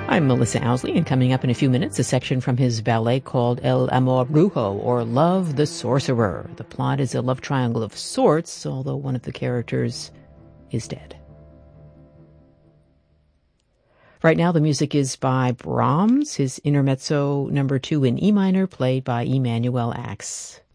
I'm Melissa Owsley, and coming up in a few minutes, a section from his ballet called El Amor Brujo, or Love the Sorcerer. The plot is a love triangle of sorts, although one of the characters is dead. Right now, the music is by Brahms, his Intermezzo number 2 in E minor, played by Emanuel Ax.